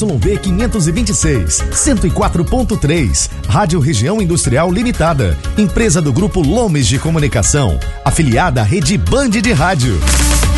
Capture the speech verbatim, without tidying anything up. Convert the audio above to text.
V quinhentos e vinte e seis, cento e quatro ponto três. Rádio Região Industrial Limitada. Empresa do Grupo Lomes de Comunicação. Afiliada à Rede Band de Rádio.